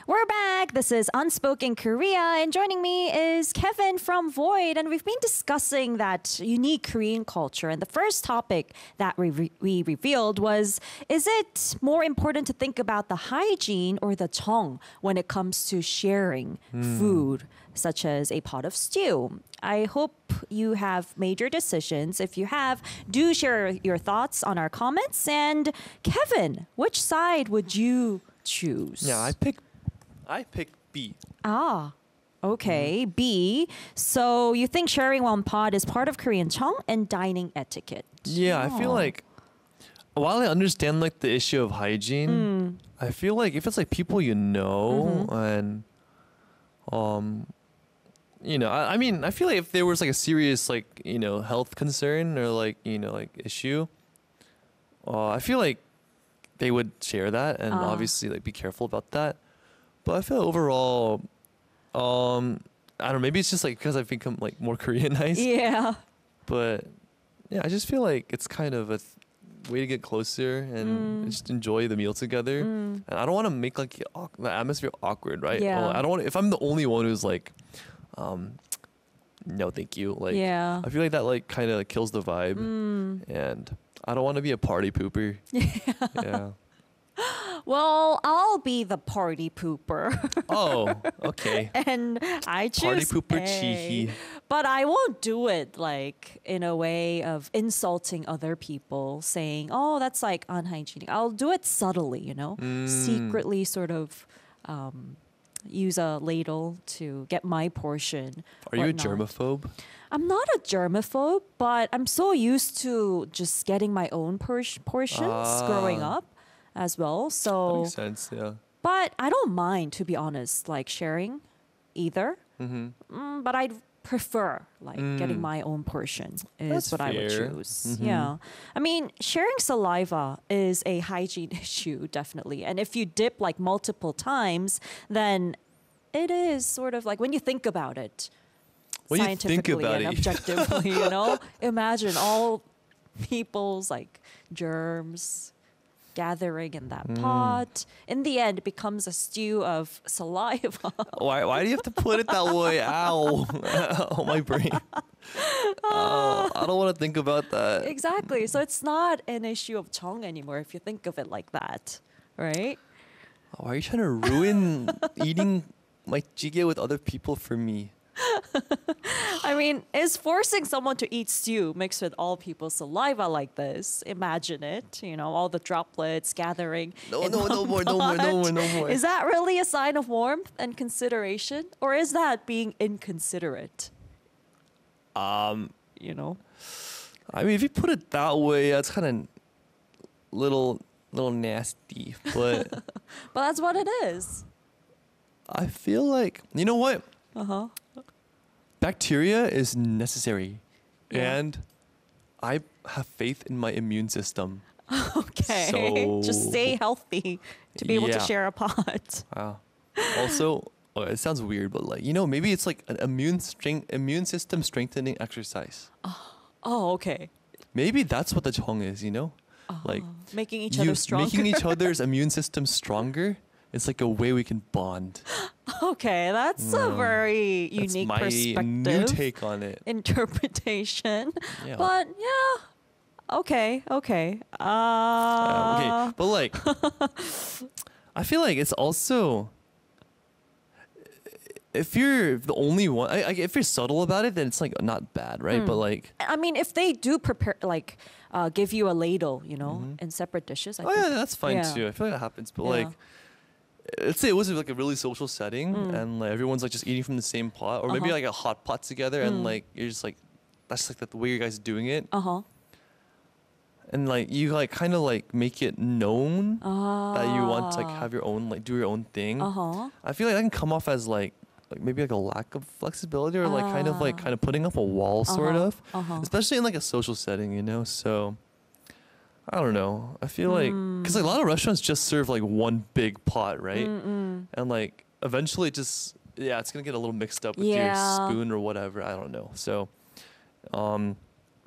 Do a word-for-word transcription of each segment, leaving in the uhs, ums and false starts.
We're back. This is Unspoken Korea, and joining me is Kevin from Void. And we've been discussing that unique Korean culture. And the first topic that we, re- we revealed was: is it more important to think about the hygiene or the jeong when it comes to sharing Mm. food, such as a pot of stew? I hope you have made your decisions. If you have, do share your thoughts on our comments. And Kevin, which side would you choose? Yeah, I pick I pick B. Ah, okay. B. So you think sharing one pot is part of Korean jeong and dining etiquette? Yeah, I feel Oh. like while I understand like the issue of hygiene, Mm. I feel like if it's like people you know Mhm. and um you know, I, I mean, I feel like if there was like a serious like, you know, health concern or like, you know, like issue, uh I feel like they would share that and Ah. obviously like be careful about that. But I feel overall um I don't know, maybe it's just like because I've become like more Koreanized. Yeah. But yeah, I just feel like it's kind of a th- way to get closer and Mm. just enjoy the meal together. Mm. And I don't want to make like it awk- the atmosphere awkward, right? Yeah. Well, I don't want if I'm the only one who's like, um, no, thank you. Like, yeah. I feel like that like kind of kills the vibe, Mm. and I don't want to be a party pooper. Yeah. Well, I'll be the party pooper. Oh, okay. And I choose Party pooper A. cheeky. But I won't do it like in a way of insulting other people, saying, "Oh, that's like unhygienic." I'll do it subtly, you know, Mm. secretly, sort of um, use a ladle to get my portion. Are you a whatnot. germaphobe? I'm not a germaphobe, but I'm so used to just getting my own por- portions growing Ah. up as well. That So, makes sense. Yeah. but I don't mind, to be honest, like sharing either. Mm-hmm. Mm, but I'd prefer like getting Mm. my own portion is That's what I would fair. choose. Mhm. Yeah. I mean, sharing saliva is a hygiene issue, definitely. And if you dip like multiple times, then it is sort of like when you think about it, When you think scientifically about and it. objectively, you know, imagine all people's like germs gathering in that Mm. pot. In the end, it becomes a stew of saliva. Why? Why do you have to put it that way? Ow! Oh, my brain. Oh, I don't want to think about that. Exactly. So it's not an issue of jeong anymore if you think of it like that, right? Why are you trying to ruin eating my jjigae with other people for me? I mean, is forcing someone to eat stew mixed with all people's saliva like this? Imagine it, you know, all the droplets gathering. No, in no, no one more, no more, no pot. more, no more. Is that really a sign of warmth and consideration, or is that being inconsiderate? Um, You know. I mean, if you put it that way, that's kind of little, little nasty. But But that's what it is. I feel like you know what? Uh huh. Bacteria is necessary, Yeah. and I have faith in my immune system. Okay. So- Just stay healthy to be able to Yeah. share a pot. Wow. Also, oh, it sounds weird, but like you know, maybe it's like an immune strength, immune system strengthening exercise. Oh, okay. Maybe that's what the jeong is. You know, like Making each you other stronger. making each other's immune system stronger. It's like a way we can bond. Okay, that's a Mm. very That's unique my perspective. new take on it. Interpretation. Yeah. But yeah. Okay, okay. Uh, Uh, okay, but like, I feel like it's also if you're the only one. I, I, if you're subtle about it, then it's like not bad, right? But like, I mean, if they do prepare, like, uh, give you a ladle, you know, Mhm. in separate dishes. I oh think, yeah, that's fine yeah. too. I feel like that happens, but Yeah. like. Let's say it was like a really social setting, Mm. and like everyone's like just eating from the same pot, or maybe Uh-huh. like a hot pot together, Mm. and like you're just like, that's like the way you guys are doing it, Uh huh. and like you like kind of like make it known Uh, that you want to like have your own like do your own thing. Uh huh. I feel like that can come off as like like maybe like a lack of flexibility or like kind of like Ah. kind of putting up a wall sort Uh-huh, of, uh-huh. especially in like a social setting, you know. So I don't know. I feel like because like a lot of restaurants just serve like one big pot, right? Mm-mm. And like eventually it just yeah, it's gonna get a little mixed up with Yeah. your spoon or whatever. I don't know. So, um,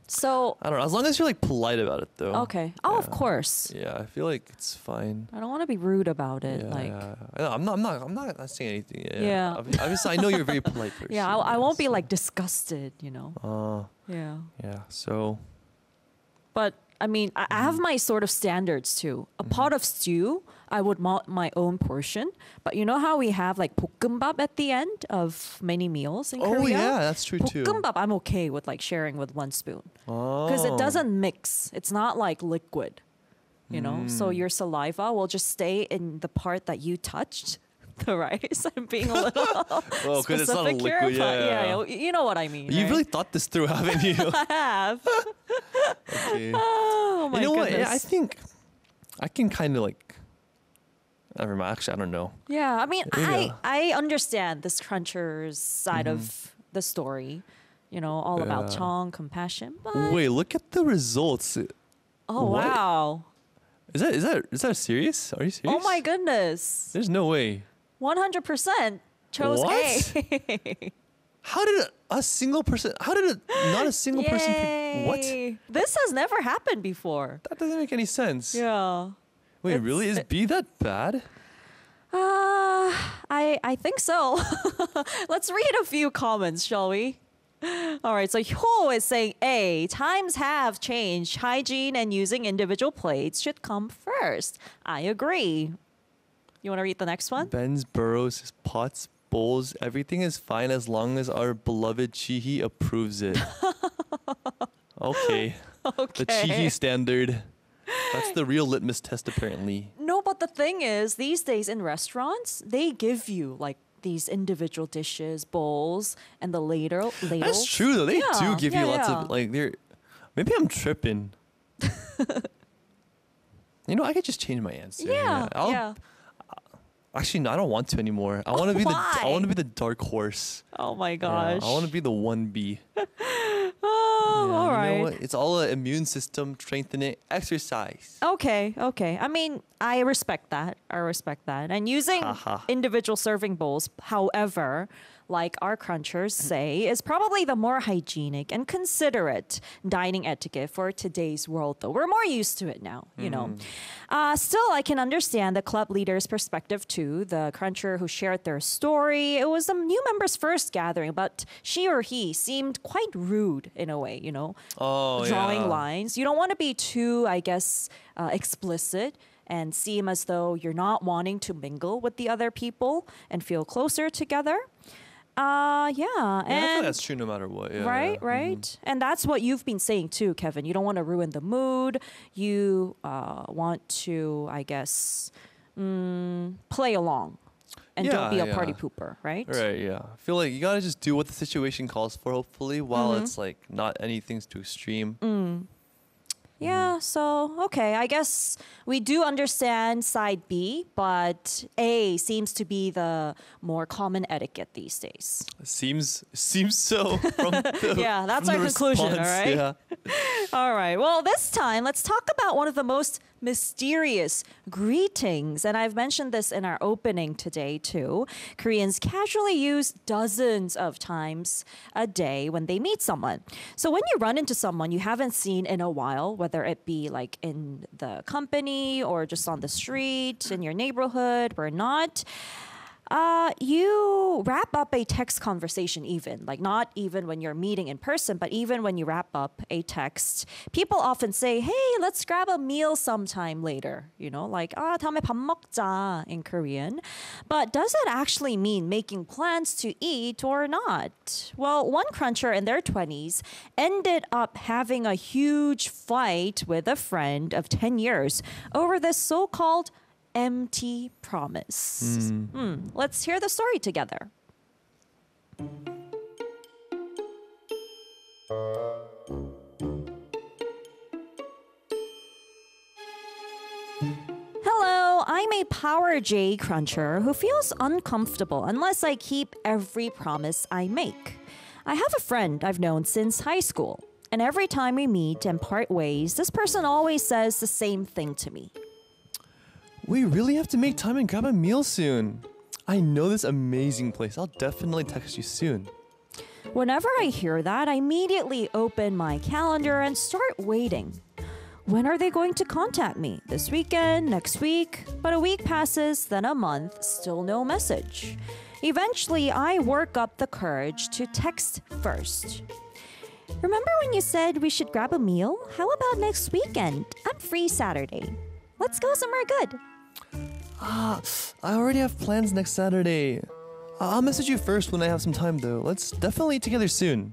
So I don't know. As long as you're like polite about it, though. okay. Oh, of Yeah. course. Yeah, I feel like it's fine. I don't want to be rude about it. Yeah, like yeah. I know, I'm not. I'm not. I'm not, not saying anything. Yeah. Yeah. Obvi- Obviously, I know you're a very polite person. yeah, I, I won't be so- like disgusted, you know. Uh, Yeah. yeah. So. But I mean, I, I have my sort of standards too. A pot of stew, I would want my own portion. But you know how we have like 볶음밥 at the end of many meals in Oh Korea? yeah, that's true too. 볶음밥, I'm okay with like sharing with one spoon because Oh. it doesn't mix. It's not like liquid, you know. So Mm. your saliva will just stay in the part that you touched. The rice. I'm being a little Oh, because it's not a specific here, liquid. but Yeah. yeah, you you know what I mean. You right? really thought this through, haven't you? I have. Okay. Oh my you know what? goodness. Yeah, I think I can kind of like. Never mind. Actually, I don't know. Yeah, I mean, Yeah. I I understand this cruncher's side of the story, you know, all about Yeah. Chong, compassion. But Wait, look at the results. oh what? wow, Is that is that is that serious? Are you serious? oh my goodness, There's no way. one hundred percent chose What? A. How did a, a single person? How did it, not a single person? pick- What? Yay. This has never happened before. That doesn't make any sense. Yeah. Wait, It's- really? Is it- B that bad? Uh, I I think so. Let's read a few comments, shall we? All right, so Hyo is saying A, times have changed. Hygiene and using individual plates should come first. I agree. You want to read the next one? Ben's burrows, pots, bowls, everything is fine as long as our beloved Chihi approves it. Okay. Okay. The Chihi standard. That's the real litmus test, apparently. No, but the thing is, these days in restaurants, they give you like these individual dishes, bowls, and the ladle. ladles. That's true, though. They Yeah, do give yeah, you lots yeah. of like. They're maybe I'm tripping. You know, I could just change my answer. Yeah, I'll- yeah. Actually, no, I don't want to anymore. I want to be the. I Why? want to be the dark horse. Oh my Yeah, gosh. I want to be the one B. Oh, Yeah, all you know right. what? It's all an immune system strengthening exercise. Okay, okay. I mean, I respect that. I respect that. And using Haha. individual serving bowls, however, like our crunchers say, is probably the more hygienic and considerate dining etiquette for today's world, though. We're more used to it now, you know. Uh, still, I can understand the club leader's perspective, too. The cruncher who shared their story. It was a new member's first gathering, but she or he seemed quite rude in a way, you know Oh, drawing yeah. lines. You don't want to be too, I guess, uh, explicit and seem as though you're not wanting to mingle with the other people and feel closer together. Uh, yeah, Yeah, I feel and that's true no matter what. Yeah, right, yeah. right, and that's what you've been saying too, Kevin. You don't want to ruin the mood. You uh, want to, I guess, mm, play along, and don't Yeah, be a yeah. party pooper, right? Right, yeah. I feel like you gotta just do what the situation calls for, hopefully, while Mm-hmm. it's like not anything's too extreme. Mm. Yeah, so okay, I guess we do understand side B, but A seems to be the more common etiquette these days. Seems seems so from the, Yeah, that's from our the conclusion, all response, right? Yeah. All right, well, this time let's talk about one of the most mysterious greetings. And I've mentioned this in our opening today, too. Koreans casually use dozens of times a day when they meet someone. So when you run into someone you haven't seen in a while, whether it be like in the company or just on the street, in your neighborhood or not, Uh, you wrap up a text conversation even, like not even when you're meeting in person, but even when you wrap up a text. People often say, hey, let's grab a meal sometime later, you know, like, ah, 다음에 밥 먹자 in Korean. But does that actually mean making plans to eat or not? Well, one cruncher in their twenties ended up having a huge fight with a friend of ten years over this so-called empty promise. Hmm. Let's hear the story together. Hello, I'm a Power J cruncher who feels uncomfortable unless I keep every promise I make. I have a friend I've known since high school, and every time we meet and part ways, this person always says the same thing to me. We really have to make time and grab a meal soon. I know this amazing place. I'll definitely text you soon. Whenever I hear that, I immediately open my calendar and start waiting. When are they going to contact me? This weekend? Next week? But a week passes, then a month, still no message. Eventually, I work up the courage to text first. Remember when you said we should grab a meal? How about next weekend? I'm free Saturday. Let's go somewhere good. Ah, I already have plans next Saturday. I'll message you first when I have some time though. Let's definitely eat together soon.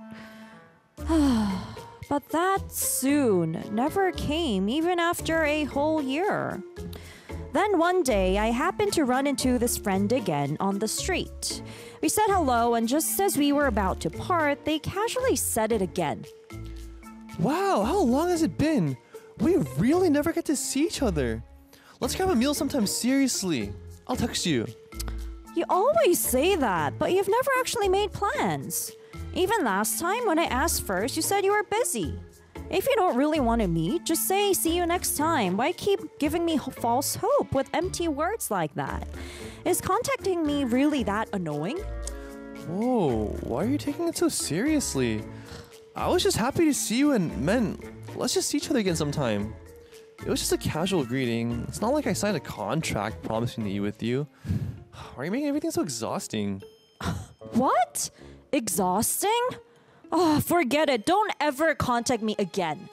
But that soon never came, even after a whole year. Then one day, I happened to run into this friend again on the street. We said hello, and just as we were about to part, they casually said it again. Wow, how long has it been? We really never get to see each other. Let's grab a meal sometime, seriously. I'll text you. You always say that, but you've never actually made plans. Even last time, when I asked first, you said you were busy. If you don't really want to meet, just say, see you next time. Why keep giving me h- false hope with empty words like that? Is contacting me really that annoying? Whoa, why are you taking it so seriously? I was just happy to see you and man, let's just see each other again sometime. It was just a casual greeting. It's not like I signed a contract promising to eat with you. Why are you making everything so exhausting? What? Exhausting? Oh, forget it. Don't ever contact me again.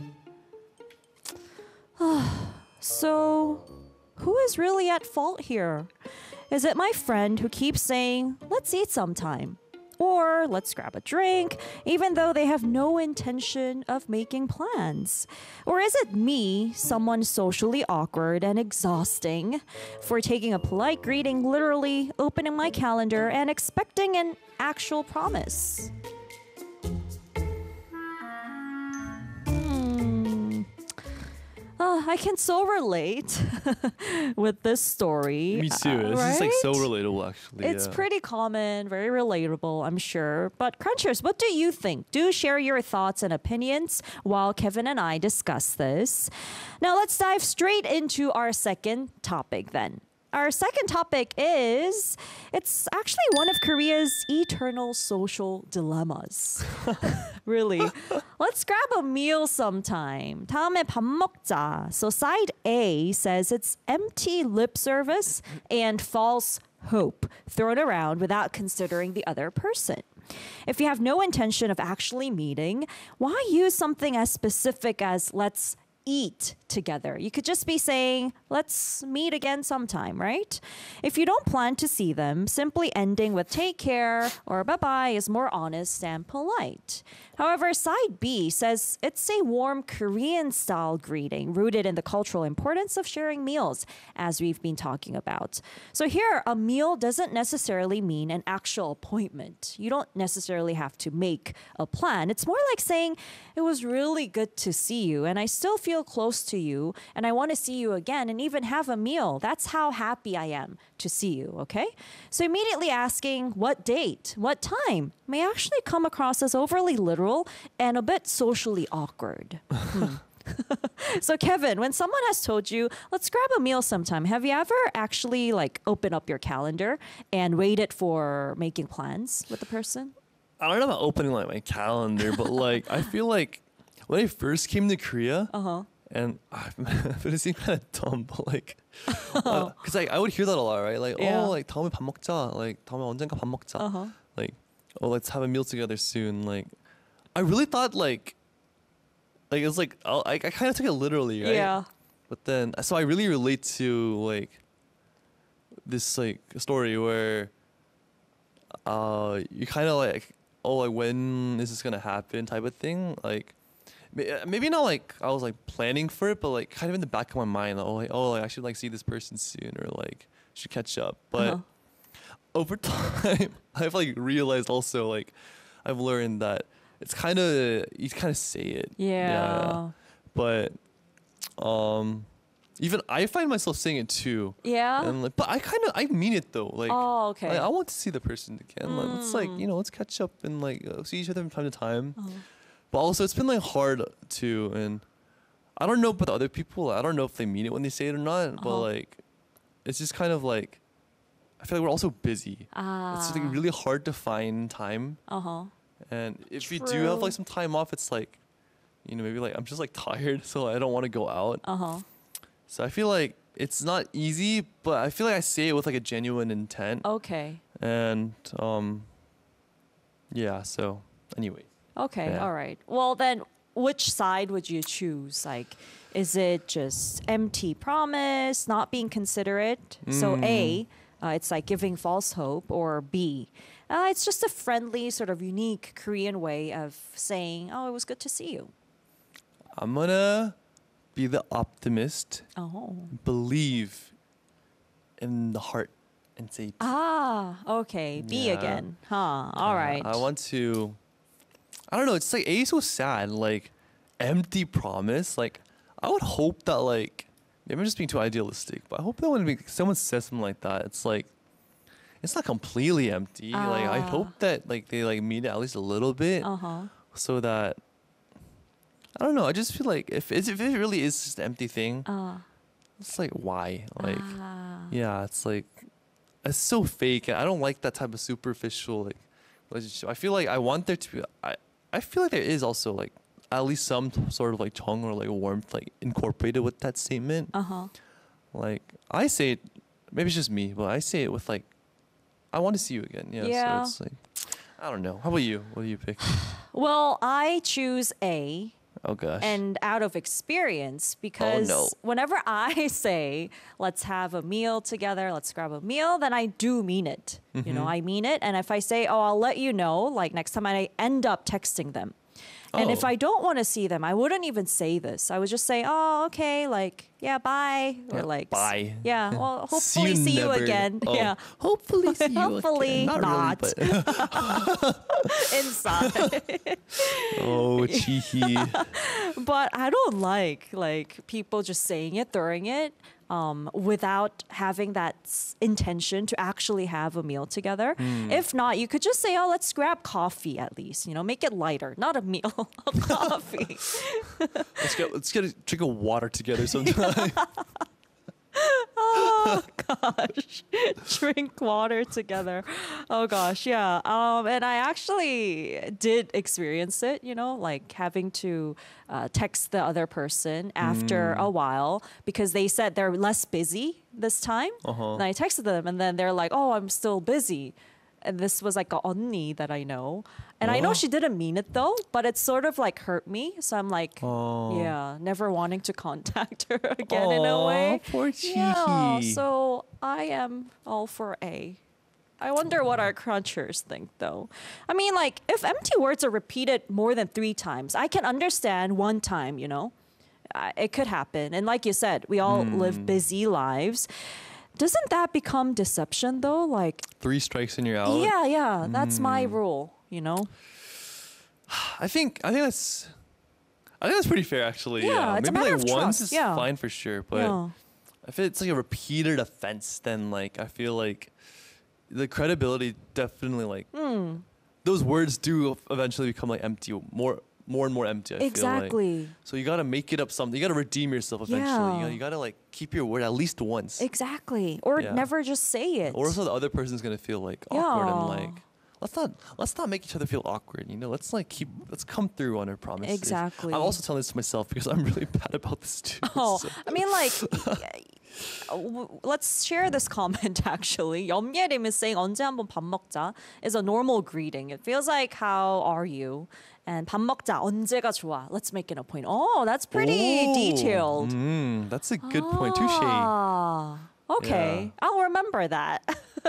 So, who is really at fault here? Is it my friend who keeps saying, let's eat sometime? Or let's grab a drink, even though they have no intention of making plans? Or is it me, someone socially awkward and exhausting, for taking a polite greeting literally, opening my calendar, and expecting an actual promise? Uh, I can so relate with this story. Me too. uh, This is like so right? relatable actually. It's yeah. pretty common, very relatable, I'm sure. But Crunchers, what do you think? Do share your thoughts and opinions while Kevin and I discuss this. Now let's dive straight into our second topic then. Our second topic is it's actually one of Korea's eternal social dilemmas. Really. Let's grab a meal sometime. 다음에 밥 먹자. So side A says it's empty lip service and false hope thrown around without considering the other person. If you have no intention of actually meeting, why use something as specific as let's eat together? You could just be saying, let's meet again sometime, right? If you don't plan to see them, simply ending with take care or bye bye is more honest and polite. However, side B says it's a warm Korean style greeting rooted in the cultural importance of sharing meals, as we've been talking about. So here, a meal doesn't necessarily mean an actual appointment. You don't necessarily have to make a plan. It's more like saying, it was really good to see you, and I still feel close to you, and I want to see you again and even have a meal. That's how happy I am to see you, okay? So immediately asking what date, what time, may actually come across as overly literal and a bit socially awkward. Hmm. So Kevin, when someone has told you, let's grab a meal sometime, have you ever actually like opened up your calendar and waited for making plans with the person? I don't know about opening like my calendar, but like I feel like when I first came to Korea, Uh-huh. and but it seemed kind of dumb, but like, because like I would hear that a lot, right? Like, Yeah. oh, like 다음에 밥 먹자, like 다음에 언젠가 밥 먹자, Uh-huh. like, oh, let's have a meal together soon. Like, I really thought like, like it was like oh, I I kind of took it literally, right? Yeah. But then, so I really relate to like this like story where, uh, you kind of like, oh, like when is this gonna happen type of thing, like. May- Maybe not like I was like planning for it, but like kind of in the back of my mind, like, oh, like, oh, like, I should like see this person soon, or like should catch up. But Uh-huh. over time, I've like realized also like I've learned that it's kind of you kind of say it, Yeah. But um, even I find myself saying it too, Yeah. and like, but I kind of I mean it though, like. oh, okay. Like, I want to see the person again. Like, let's like you know, let's catch up and like uh, see each other from time to time. Uh-huh. But also, it's been like hard too, and I don't know about the other people. I don't know if they mean it when they say it or not. But Uh-huh. like, it's just kind of like, I feel like we're also busy. Ah. It's just like really hard to find time Uh-huh. And if you do have True. like some time off, it's like, you know, maybe like I'm just like tired, so I don't want to go out. Uh huh. So I feel like it's not easy, but I feel like I say it with like a genuine intent. Okay. And um, yeah. So anyway, Okay. Yeah. All right. Well, then, which side would you choose? Like, is it just empty promise, not being considerate? So A, uh, it's like giving false hope, or B, uh, it's just a friendly, sort of unique Korean way of saying, "Oh, it was good to see you." I'm gonna be the optimist, Oh. believe in the heart, and say Ah. Okay. B Yeah. again. Huh. All Uh, right. I want to. I don't know. It's like A is so sad. Like empty promise. Like I would hope that like maybe I'm just being too idealistic, but I hope that when we- someone says something like that, it's like it's not completely empty. Like I Ah. hope that like they like mean it at least a little bit, Uh huh. so that I don't know. I just feel like if it's, if it really is just an empty thing, Uh. it's like why? Like Ah. yeah, it's like it's so fake. I don't like that type of superficial like relationship. I feel like I want there to be. I I feel like there is also like at least some t- sort of like tongue or like warmth like incorporated with that statement. Uh huh. Like I say it, maybe it's just me, but I say it with like, I want to see you again. Yeah. Yeah. So it's like, I don't know. How about you? What do you pick? Well, I choose A. Oh gosh. And out of experience, because no. whenever I say, let's have a meal together, let's grab a meal, then I do mean it. You know, I mean it. And if I say, oh, I'll let you know, like next time, I end up texting them. And if Oh. I don't want to see them, I wouldn't even say this. I would just say, oh, okay, like, yeah, bye. Or Yeah, like, bye. Yeah, well, hopefully see you, never- again. Oh, Yeah, Hopefully see you Hopefully again. not. Really, but inside. oh, cheeky. But I don't like like people just saying it, throwing it, um, without having that s- intention to actually have a meal together. If not, you could just say, "Oh, let's grab coffee at least." You know, make it lighter, not a meal, a coffee. Let's get let's get a drink of water together sometime. Drink water together. Oh gosh, yeah. Um, and I actually did experience it. You know, like having to uh, text the other person after a while because they said they're less busy this time. Uh-huh. And I texted them, and then they're like, "Oh, I'm still busy." And this was like a onni that I know, and I know Oh. she didn't mean it though, but it sort of like hurt me. So I'm like, Oh. yeah, never wanting to contact her again in a way. Aw, poor Yeah, cheeky. so I am all for A. I wonder what our crunchers think though. I mean, like, if empty words are repeated more than three times, I can understand one time, you know? Uh, it could happen. And like you said, we all Hmm. live busy lives. Doesn't that become deception though? Like, Three strikes and you're out. yeah, yeah, that's my Hmm. rule, you know? I think I think that's I think that's pretty fair actually. Yeah, Yeah, it's a maybe matter like of once trust, is yeah. fine for sure, but yeah. if it's like a repeated offense, then like I feel like the credibility definitely like Hmm. those words do eventually become like empty, more more and more empty. I feel like. Exactly. So you gotta make it up something. You gotta redeem yourself eventually. You, Yeah. gotta, you gotta like keep your word at least once, Exactly. Or Yeah. never just say it. or so the other person's gonna feel like awkward and Yeah. like. Let's not let's not make each other feel awkward. You know, let's like keep let's come through on our promises. Exactly. I'm also telling this to myself because I'm really bad about this too. Oh, so- I mean, like, y- w- let's share this comment actually. 염예림 is saying 언제 한번 밥 먹자 is a normal greeting. It feels like how are you? And 밥 먹자 언제가 좋아? Let's make it a point. Oh, that's pretty Ooh, detailed. Mm, that's a good point. Touche. Ah, okay, I'll remember that.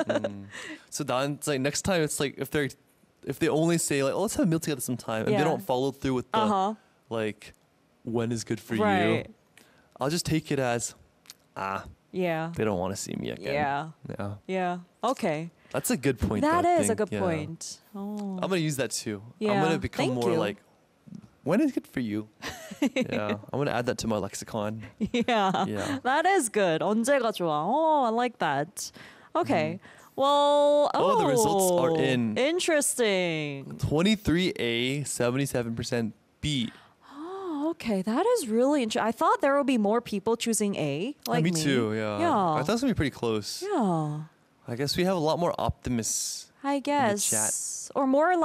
So then it's like next time it's like if they're if they only say like oh let's have a meal together sometime and Yeah. they don't follow through with the Uh-huh. like when is good for Right. you, I'll just take it as ah Yeah. they don't want to see me again. Yeah. Yeah. Yeah. Okay. That's a good point. That though, I is a think. good Yeah. point. Oh. I'm gonna use that too. I'm Yeah, gonna become thank more you. like when is good for you. Yeah. I'm gonna add that to my lexicon. Yeah. Yeah. That is good. 언제가 좋아. Oh, I like that. Okay. Well, oh, Oh, the results are in. Interesting. twenty-three A, seventy-seven percent B. Oh, okay. That is really interesting. I thought there would be more people choosing A, Uh, like me, me. too. Yeah. Yeah. I thought it was gonna be pretty close. Yeah. I guess we have a lot more optimists. I the chat. guess. Or more like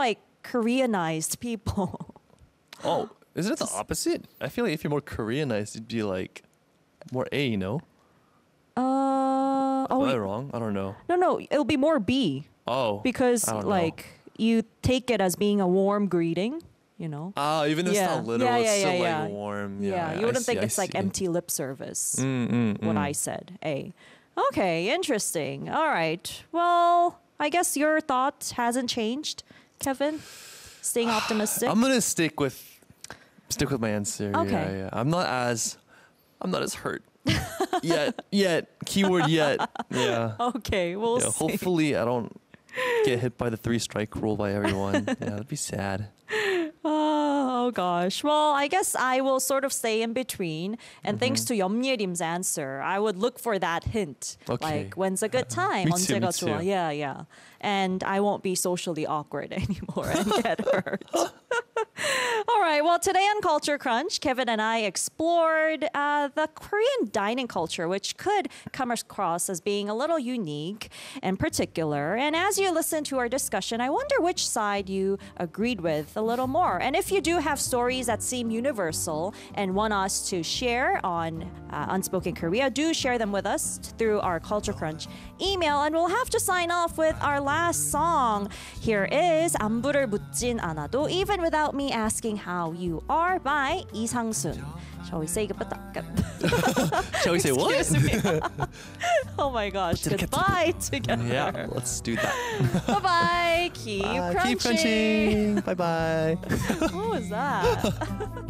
Koreanized people. Oh, isn't it the opposite? I feel like if you're more Koreanized, it'd be like more A, you know? Uh, Am oh, I wrong? I don't know. no, no, it'll be more B Oh. because I don't know. like you take it as being a warm greeting, you know? Ah, even though Yeah. it's not literal, Yeah, it's yeah, still yeah, like yeah. warm. Yeah, Yeah, you I wouldn't see, think I it's like see. empty lip service. Mm, mm, What mm. I said, A. Okay, interesting. All right. Well, I guess your thought hasn't changed, Kevin. Staying optimistic. I'm gonna stick with stick with my answer. Okay. Yeah, yeah. I'm not as I'm not as hurt yet. Yet. Keyword yet. Yeah. okay, we'll yeah. see. Hopefully, I don't get hit by the three strike rule by everyone. Yeah, that'd be sad. Oh, oh gosh. Well, I guess I will sort of stay in between. And thanks Mm-hmm. to Yerim's answer, I would look for that hint. Okay. Like, when's a good time? Me too, 언제가 me 좋아? too. Yeah, yeah. And I won't be socially awkward anymore and get hurt. All right. Well, today on Culture Crunch, Kevin and I explored uh, the Korean dining culture, which could come across as being a little unique and particular. And as you listen to our discussion, I wonder which side you agreed with a little more. And if you do have stories that seem universal and want us to share on uh, Unspoken Korea, do share them with us through our Culture Crunch email. And we'll have to sign off with our last song. Here is 안부를 묻진 않아도 Even Without Me Asking How You Are by 이상순. Shall we say goodbye? Shall we say what? Excuse me. Oh my gosh. Goodbye together. Yeah, let's do that. Bye-bye. Keep Bye. crunching. Keep crunching. Bye bye. What was that?